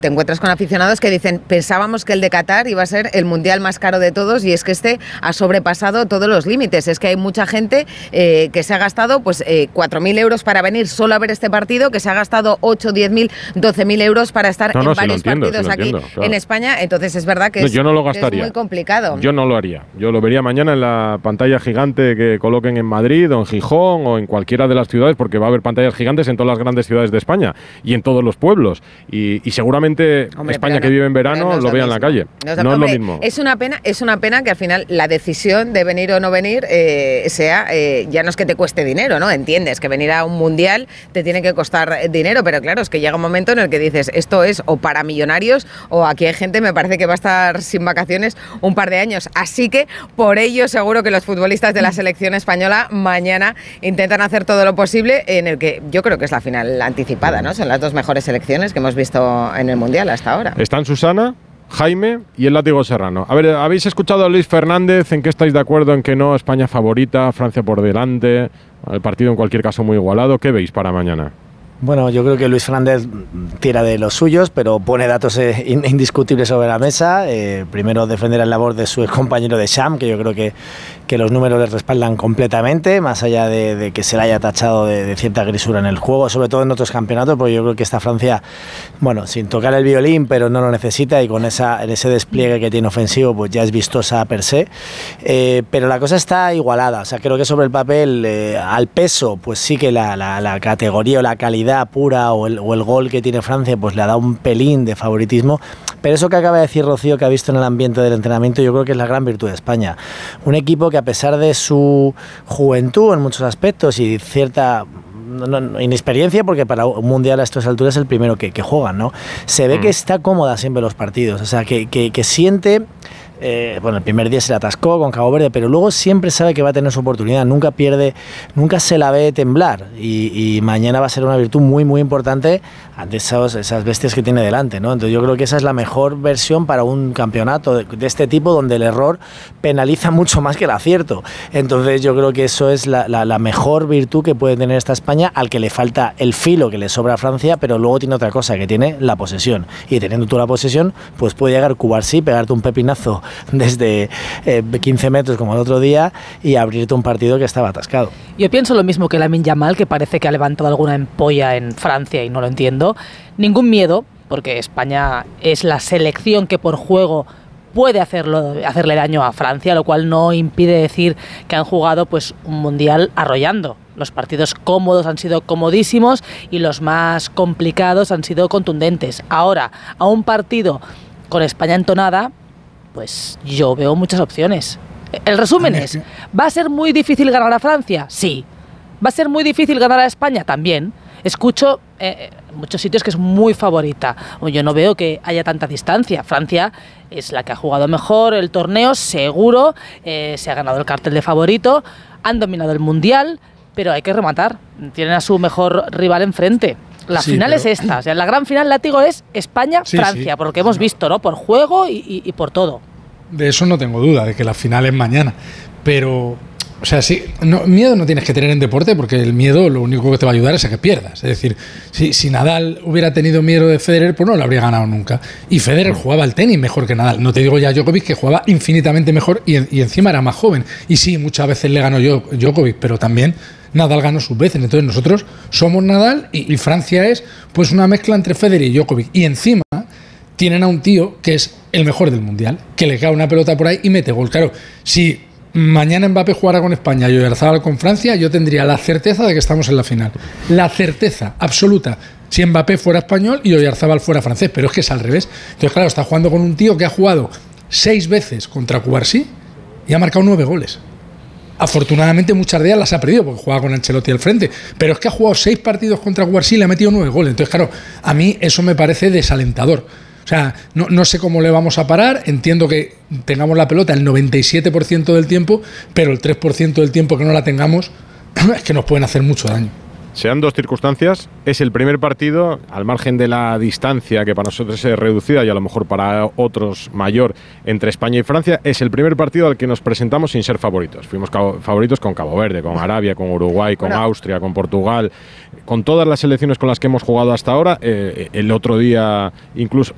te encuentras con aficionados que dicen, pensábamos que el de Qatar iba a ser el mundial más caro de todos y es que este ha sobrepasado todos los límites. Es que hay mucha gente que se ha gastado 4.000 euros para venir solo a ver este partido, que se ha gastado 8, 10.000, 12.000 euros para estar en varios partidos aquí en España. Entonces es verdad que yo no lo gastaría. Es muy complicado. Yo no lo haría. Yo lo vería mañana en la pantalla gigante que coloquen en Madrid o en Gijón o en cualquiera de las ciudades, porque va a haber pantallas gigantes en todas las grandes ciudades de España y en todos los pueblos. Y seguramente España que vive en verano lo vea en la calle. No es lo mismo. Es una pena que al final la decisión de venir o no venir sea, ya no es que te cueste dinero, ¿no? Entiendes que venir a un mundial te tiene que costar dinero, pero claro, es que llega un momento en el que dices, esto es o para millonarios o aquí hay gente, me parece que va a estar sin vacaciones un par de años. Así que por ello seguro que los futbolistas de la selección española mañana intentan hacer todo lo posible, en el que yo creo que es la final anticipada, ¿no? Son las dos mejores selecciones que hemos visto en el Mundial hasta ahora. Están Susana, Jaime y el Látigo Serrano. A ver, ¿habéis escuchado a Luis Fernández? ¿En qué estáis de acuerdo? ¿En que no? España favorita, Francia por delante, el partido en cualquier caso muy igualado. ¿Qué veis para mañana? Bueno, yo creo que Luis Fernández tira de los suyos, pero pone datos indiscutibles sobre la mesa. Primero, defender el labor de su compañero de Sham, que yo creo que los números les respaldan completamente, más allá de que se le haya tachado de cierta grisura en el juego, sobre todo en otros campeonatos, porque yo creo que esta Francia, bueno, sin tocar el violín, pero no lo necesita, y con ese despliegue que tiene ofensivo, pues ya es vistosa per se. Pero la cosa está igualada, o sea, creo que sobre el papel, al peso, pues sí que la categoría o la calidad pura o el gol que tiene Francia pues le ha dado un pelín de favoritismo, pero eso que acaba de decir Rocío, que ha visto en el ambiente del entrenamiento, yo creo que es la gran virtud de España. Un equipo que a pesar de su juventud en muchos aspectos y cierta inexperiencia, porque para un mundial a estas alturas es el primero que juegan, ¿no? Se ve que está cómoda siempre los partidos, o sea, que siente... bueno, el primer día se le atascó con Cabo Verde, pero luego siempre sabe que va a tener su oportunidad, nunca pierde, nunca se la ve temblar, y mañana va a ser una virtud muy muy importante ante esas bestias que tiene delante, ¿no? Entonces yo creo que esa es la mejor versión para un campeonato de este tipo, donde el error penaliza mucho más que el acierto. Entonces yo creo que eso es la mejor virtud que puede tener esta España, al que le falta el filo que le sobra a Francia, pero luego tiene otra cosa, que tiene la posesión, y teniendo tú la posesión, pues puede llegar Cubarsí, pegarte un pepinazo desde 15 metros como el otro día y abrirte un partido que estaba atascado. Yo pienso lo mismo que Lamine Yamal, que parece que ha levantado alguna ampolla en Francia y no lo entiendo. Ningún miedo, porque España es la selección que por juego puede hacerle daño a Francia, lo cual no impide decir que han jugado pues un mundial arrollando. Los partidos cómodos han sido comodísimos y los más complicados han sido contundentes. Ahora, a un partido con España entonada, pues yo veo muchas opciones. El resumen es, ¿va a ser muy difícil ganar a Francia? Sí. ¿Va a ser muy difícil ganar a España? También. Escucho en muchos sitios que es muy favorita. Yo no veo que haya tanta distancia. Francia es la que ha jugado mejor el torneo, seguro. Se ha ganado el cartel de favorito. Han dominado el Mundial, pero hay que rematar. Tienen a su mejor rival enfrente. La final es esta, o sea, la gran final, Látigo, es España-Francia, por lo que hemos visto, ¿no? Por juego y por todo. De eso no tengo duda, de que la final es mañana. Pero, o sea, sí, miedo no tienes que tener en deporte, porque el miedo lo único que te va a ayudar es a que pierdas. Es decir, si Nadal hubiera tenido miedo de Federer, pues no lo habría ganado nunca. Y Federer jugaba al tenis mejor que Nadal. No te digo ya Djokovic, que jugaba infinitamente mejor y encima era más joven. Y sí, muchas veces le ganó Djokovic, pero también Nadal ganó sus veces. Entonces nosotros somos Nadal y Francia es pues una mezcla entre Federer y Djokovic. Y encima tienen a un tío que es el mejor del mundial, que le cae una pelota por ahí y mete gol. Claro, si mañana Mbappé jugara con España y Oyarzabal con Francia, yo tendría la certeza de que estamos en la final. La certeza absoluta. Si Mbappé fuera español y Oyarzabal fuera francés, pero es que es al revés. Entonces, claro, está jugando con un tío que ha jugado 6 veces contra Cubarsí y ha marcado 9 goles. Afortunadamente muchas de ellas las ha perdido porque juega con Ancelotti al frente, pero es que ha jugado 6 partidos contra Cubarsí y le ha metido 9 goles. Entonces, claro, a mí eso me parece desalentador. O sea, no sé cómo le vamos a parar. Entiendo que tengamos la pelota el 97% del tiempo, pero el 3% del tiempo que no la tengamos es que nos pueden hacer mucho daño. Sean dos circunstancias, es el primer partido, al margen de la distancia que para nosotros es reducida y a lo mejor para otros mayor, entre España y Francia, es el primer partido al que nos presentamos sin ser favoritos. Fuimos favoritos con Cabo Verde, con Arabia, con Uruguay, con Austria, con Portugal, con todas las selecciones con las que hemos jugado hasta ahora. El otro día, incluso